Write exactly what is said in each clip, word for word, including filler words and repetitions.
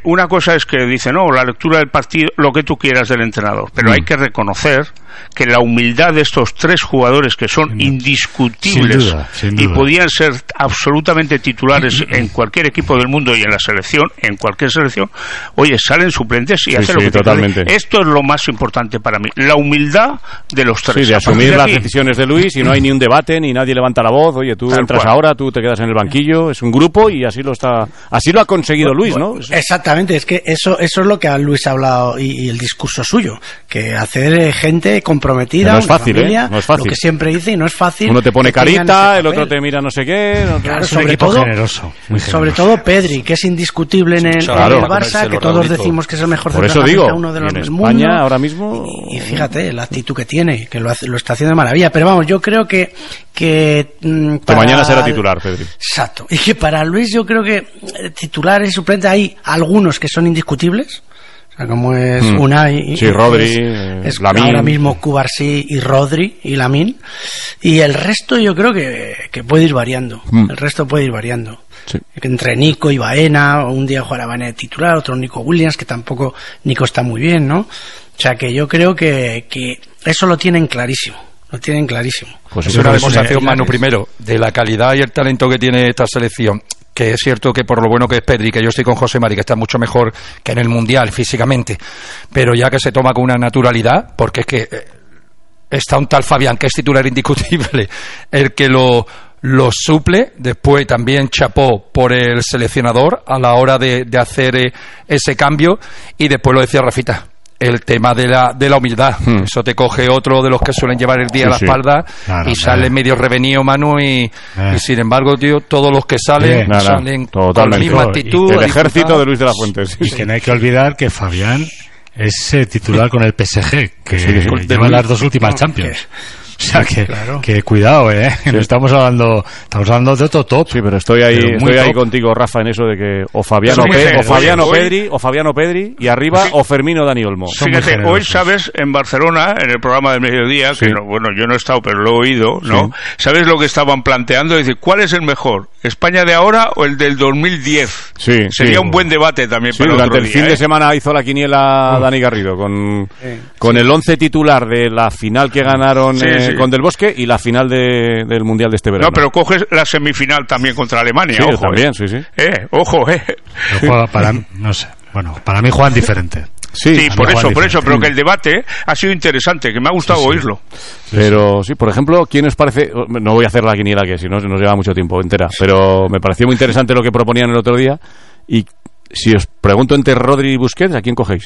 una cosa es que dice, no, la lectura del partido, lo que tú quieras del entrenador, pero mm. hay que reconocer que la humildad de estos tres jugadores que son indiscutibles sin duda, sin duda. y podían ser absolutamente titulares en cualquier equipo del mundo y en la selección, en cualquier selección, oye, salen suplentes y sí, hacen sí, lo que totalmente. Te Esto es lo más importante para mí, la humildad de los tres. Sí, de asumir de las aquí. decisiones de Luis y no hay ni un debate, ni nadie levanta la voz, oye, tú Tal entras cual. ahora, tú te quedas en el banquillo, es un grupo y así lo está, así lo ha conseguido Luis, ¿no? Exactamente, es que eso, eso es lo que a Luis ha hablado y, y el discurso suyo, que hacer eh, gente comprometida, no es fácil, familia, ¿eh? No es fácil. Lo que siempre dice y no es fácil. Uno te pone carita, el otro te mira no sé qué. No, claro, es sobre un equipo todo, generoso, muy sobre generoso. todo Pedri, que es indiscutible en el, claro, en el Barça, que todos decimos que es el mejor Por eso digo, uno de los en del España mundo. ahora mismo. Y, y fíjate la actitud que tiene, que lo, hace, lo está haciendo de maravilla. Pero vamos, yo creo que que, mm, que mañana será titular, Pedri. Exacto. Y que para Luis yo creo que titulares y suplentes hay algunos que son indiscutibles. O sea, como es mm. Unai, sí, Rodri, es, es Lamine. Ahora mismo Cubarsí y Rodri y Lamine. Y el resto yo creo que, que puede ir variando. Mm. El resto puede ir variando. Sí. Entre Nico y Baena, un día jugará Baena de titular, otro Nico Williams, que tampoco Nico está muy bien, ¿no? O sea que yo creo que, que eso lo tienen clarísimo. Lo tienen clarísimo. Pues es una demostración, Manu, primero, de la calidad y el talento que tiene esta selección. Que es cierto que por lo bueno que es Pedri, que yo estoy con José Mari, que está mucho mejor que en el Mundial físicamente, pero ya que se toma con una naturalidad, porque es que eh, está un tal Fabián, que es titular indiscutible, el que lo, lo suple. Después también chapó por el seleccionador a la hora de, de hacer eh, ese cambio, y después lo decía Rafita, el tema de la de la humildad. Hmm. Eso te coge otro de los que suelen llevar el día sí, a la sí. espalda claro, y sale claro. medio revenido, Manu, y, eh. y sin embargo, tío, todos los que salen sí, salen totalmente. con la misma actitud. El ejército de Luis de la Fuente. Sí, y sí. que no hay que olvidar que Fabián es eh, titular con el P S G, que sí, sí, lleva las dos últimas Champions. O sea que, claro. que cuidado, eh. Sí. Estamos hablando, estamos hablando de otro top. Sí, pero estoy ahí, pero estoy ahí contigo, Rafa, en eso de que o Fabiano, Pe- o Fabiano Pedri, o Fabiano Pedri, y arriba sí. o Fermino Dani Olmo. Fíjate, hoy sabes en Barcelona, en el programa del mediodía, sí. que no, bueno, yo no he estado, pero lo he oído, ¿no? Sí. ¿Sabes lo que estaban planteando? Es decir, ¿cuál es el mejor? ¿España de ahora o el del dos mil diez? Sí, sería sí. un buen debate también sí, para durante otro el día, fin ¿eh? de semana hizo la quiniela Dani Garrido con, sí. con sí. el once titular de la final que ganaron sí, eh, sí. con Del Bosque y la final de, del Mundial de este verano. No, pero coges la semifinal también contra Alemania. Sí, ojo, también, eh. sí, sí. Eh, ojo, eh. Juega para, no sé, bueno, para mí juegan diferente. Sí, sí por eso, por eso, pero que el debate ha sido interesante, que me ha gustado sí, sí. oírlo. Sí, pero sí, por ejemplo, ¿quién os parece? No voy a hacer la quiniela, que si no nos lleva mucho tiempo entera, pero me pareció muy interesante lo que proponían el otro día. Y si os pregunto entre Rodri y Busquets, ¿a quién cogéis?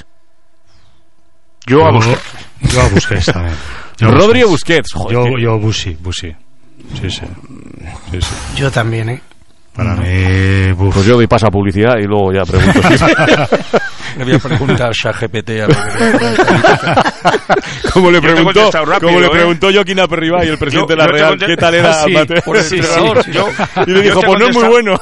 Yo a Busquets. Yo a Busquets también. Yo Rodri o Busquets. Joder, yo, yo Busi, Busi. Sí, sí. sí, sí. Yo también, ¿eh? Para no. mí, buf. Pues yo doy paso a publicidad y luego ya pregunto. Le voy a preguntar a ChatGPT a ver como le preguntó, rápido, como le ¿eh? preguntó Joaquín Aperribá y el presidente yo, de la Real, conté... ¿qué tal era? Ah, sí, Mate? Por el sí, sí. Yo, y le dijo, pues no es muy bueno.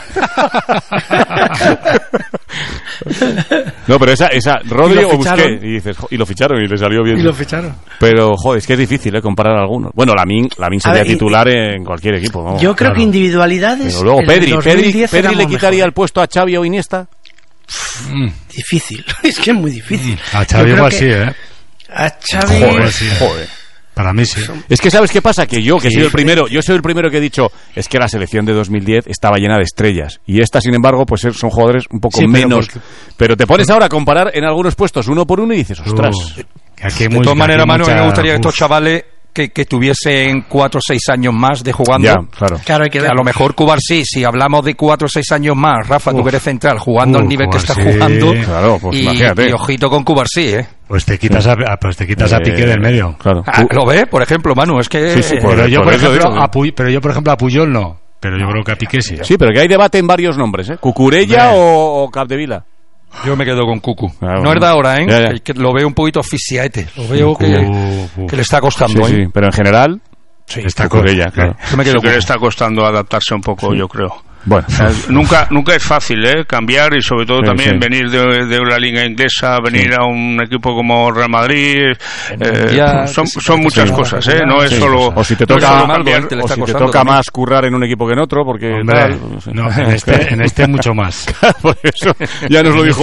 No, pero esa, esa Rodri o Busquets, y dices, y lo ficharon y le salió bien. Y lo ficharon. Pero, joder, es que es difícil, ¿eh? Comparar algunos. Bueno, Lamine, Lamine sería ver, titular y, en cualquier equipo. Vamos, yo creo claro. que individualidades. Pero luego Pedri, Pedri, Pedri le quitaría mejor. el puesto a Xavi o Iniesta. Mm. Difícil, es que es muy difícil. A Xavi igual sí, ¿eh? A Xavi. Joder, sí. Joder. Para mí sí. Es que ¿sabes qué pasa? Que yo, que sí. soy el primero, yo soy el primero que he dicho, es que la selección de dos mil diez estaba llena de estrellas. Y esta, sin embargo, pues son jugadores un poco sí, menos. Pero, porque... pero te pones ahora a comparar en algunos puestos uno por uno y dices, ostras. Uh, de muy, todas maneras, Manu, mucha... me gustaría que estos chavales que, que tuviesen cuatro o seis años más de jugando. Ya, claro. claro hay que ver. A lo mejor Cubarsí, si hablamos de cuatro o seis años más, Rafa, Uf. tú que eres central, jugando uh, al nivel Cubarsí. que estás jugando. Claro, pues y, imagínate. Y ojito con Cubarsí, ¿eh? Pues te quitas a, pues te quitas eh, a Piqué del medio. Claro. Ah, ¿lo ves? Por ejemplo, Manu, es que... Sí, sí, por, pero, yo, por, por ejemplo, a Puy, pero yo, por ejemplo, a Puyol no. Pero yo creo que a Piqué sí. Sí, pero que hay debate en varios nombres, ¿eh? Cucurella o, o Capdevila. Yo me quedo con Cucu. Ah, no bueno. es de ahora, ¿eh? Ya, ya. Que lo veo un poquito asfixiaete. Lo veo Cucu, que, Cucu. que le está costando, sí, ¿eh? sí, pero en general... Sí, está Cucurella, claro. Yo me quedo sí que le está costando adaptarse un poco, sí. yo creo. Bueno, o sea, nunca nunca es fácil ¿eh? cambiar y sobre todo sí, sí. también venir de, de una liga inglesa, venir sí. a un equipo como Real Madrid, eh, ya, son, sí, son muchas sí, cosas, sí, ¿eh? no es sí, solo o si te no toca, solo cambiar, o si te toca también. más currar en un equipo que en otro, porque Hombre, tal, no, en este en este mucho más. Por eso ya nos lo dijo